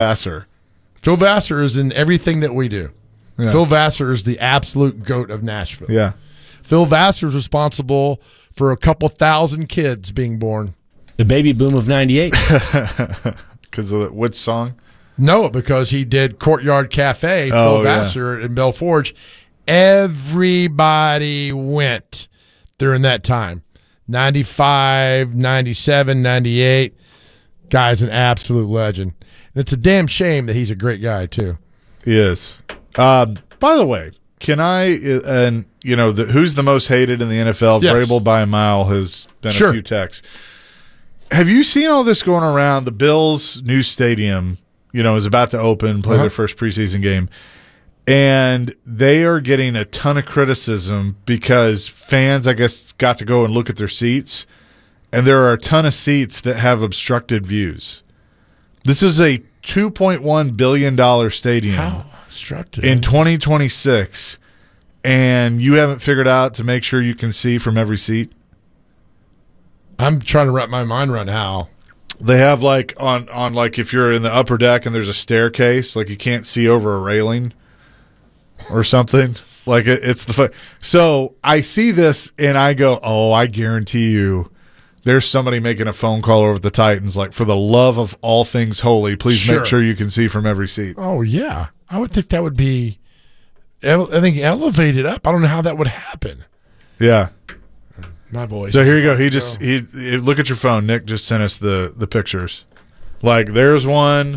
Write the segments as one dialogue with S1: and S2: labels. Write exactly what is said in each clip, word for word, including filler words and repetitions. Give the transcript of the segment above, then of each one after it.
S1: Vassar.
S2: Phil Vassar is in everything that we do.
S1: Yeah.
S2: Phil Vassar is the absolute GOAT of Nashville.
S1: Yeah.
S2: Phil Vassar is responsible for a couple thousand kids being born.
S3: The baby boom of ninety-eight.
S1: Because of the, which song?
S2: No, because he did Courtyard Cafe,
S1: Oh,
S2: Phil Vassar in Bell Forge. Everybody went during that time. ninety-five, ninety-seven, ninety-eight. Guy's an absolute legend. And it's a damn shame that he's a great guy, too.
S1: He is. Um, by the way, can I, uh, and, you know, the, who's the most hated in the N F L?
S2: Yes.
S1: Vrabel by a mile has been
S2: Sure.
S1: a few texts. Have you seen all this going around? The Bills' new stadium, you know, is about to open, play
S2: Uh-huh.
S1: their first preseason game. And they are getting a ton of criticism because fans, I guess, got to go and look at their seats. And there are a ton of seats that have obstructed views. This is a two point one billion dollars stadium
S2: How obstructed?
S1: in twenty twenty-six, and you haven't figured out to make sure you can see from every seat?
S2: I'm trying to wrap my mind around how.
S1: They have, like, on, on like if you're in the upper deck and there's a staircase, like you can't see over a railing or something. Like it, it's the fu- so I see this and I go, oh, I guarantee you there's somebody making a phone call over at the Titans, like, for the love of all things holy, please
S2: Sure.
S1: make sure you can see from every seat.
S2: Oh, yeah. I would think that would be, I think, elevated up. I don't know how that would happen.
S1: Yeah.
S2: My voice.
S1: So here you go. He just he, he look at your phone. Nick just sent us the the pictures. Like, there's one.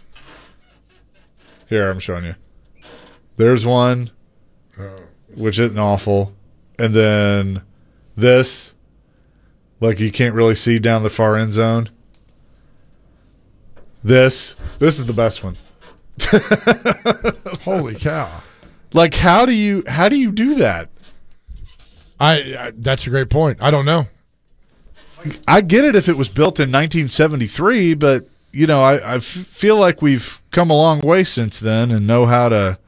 S1: Here, I'm showing you. There's one, which isn't awful, and then this. Like, you can't really see down the far end zone. This. This is the best one.
S2: Holy cow.
S1: Like, how do you how do you do that?
S2: I, I that's a great point. I don't know.
S1: I get it if it was built in nineteen seventy-three, but, you know, I, I f- feel like we've come a long way since then and know how to,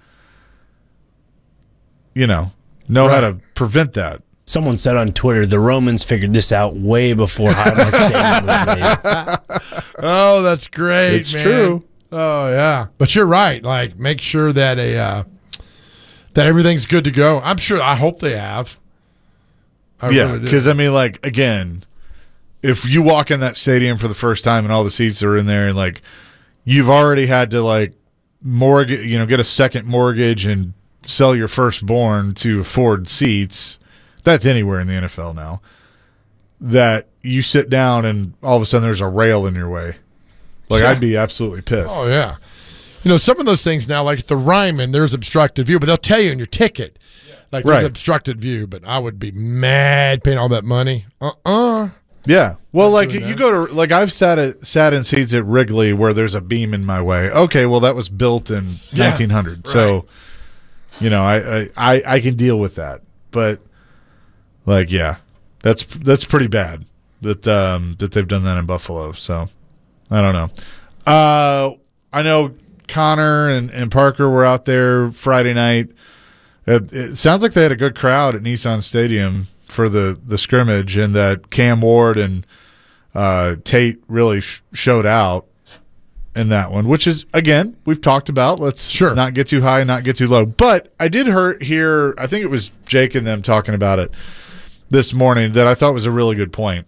S1: you know, know how
S2: Right.
S1: to prevent that.
S3: Someone said on Twitter, the Romans figured this out way before Highmark Stadium was made.
S2: Oh, that's great,
S1: It's
S2: man.
S1: true.
S2: Oh, yeah. But you're right. Like, make sure that a uh, that everything's good to go. I'm sure. I hope they have. I
S1: Yeah,
S2: really do.
S1: because, I mean, like, again, if you walk in that stadium for the first time and all the seats are in there and, like, you've already had to, like, mortgage, you know, get a second mortgage and sell your firstborn to afford seats, that's anywhere in the N F L now, that you sit down and all of a sudden there's a rail in your way. Like,
S2: Yeah.
S1: I'd be absolutely pissed.
S2: Oh, yeah. You know, some of those things now, like at the Ryman, there's obstructed view, but they'll tell you in your ticket, like, there's
S1: Right.
S2: obstructed view, but I would be mad paying all that money. Uh-uh.
S1: Yeah. Well, like,
S2: doing
S1: you
S2: that.
S1: go to, like, I've sat at sat in seats at Wrigley where there's a beam in my way. Okay, well, that was built in
S2: Yeah,
S1: nineteen hundred. So, you know, I, I, I, I can deal with that. But, like, yeah, that's that's pretty bad that um, that they've done that in Buffalo. So, I don't know. Uh, I know Connor and, and Parker were out there Friday night. It, it sounds like they had a good crowd at Nissan Stadium for the, the scrimmage, and that Cam Ward and uh, Tate really sh- showed out in that one, which is, again, we've talked about. Let's
S2: Sure.
S1: not get too high, not get too low. But I did hear, hear, I think it was Jake and them talking about it this morning, that I thought was a really good point.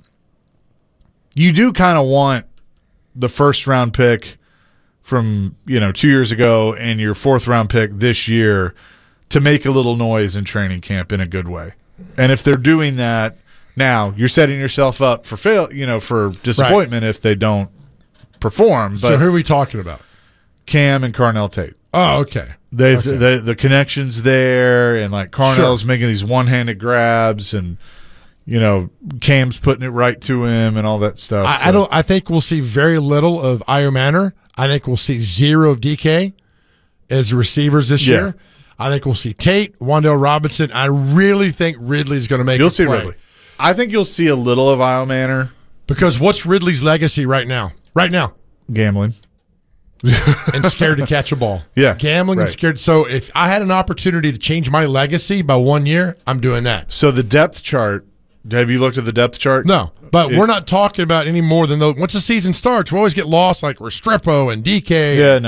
S1: You do kind of want the first round pick from, you know, two years ago and your fourth round pick this year to make a little noise in training camp in a good way. And if they're doing that now, you're setting yourself up for fail, you know, for disappointment if they don't perform. But
S2: So who are we talking about?
S1: Cam and Carnell Tate,
S2: Oh, okay.
S1: they've
S2: Okay.
S1: the the connections there, and like Carnell's making these one handed grabs, and you know Cam's putting it right to him and all that stuff.
S2: I, I
S1: So-
S2: don't. I think we'll see very little of Io Manor. I think we'll see zero of D K as receivers this
S1: Yeah.
S2: year. I think we'll see Tate, Wandale Robinson. I really think Ridley's going to make.
S1: You'll
S2: a
S1: see
S2: play.
S1: Ridley. I think you'll see a little of Io Manor
S2: Because what's Ridley's legacy right now? Right now,
S1: gambling.
S2: and scared to catch a ball.
S1: Yeah,
S2: Gambling
S1: right.
S2: and scared. So if I had an opportunity to change my legacy by one year, I'm doing that.
S1: So the depth chart Have you looked at the depth chart?
S2: No, but
S1: It-
S2: we're not talking about any more than those. Once the season starts, we always get lost like Restrepo and D K.
S1: Yeah,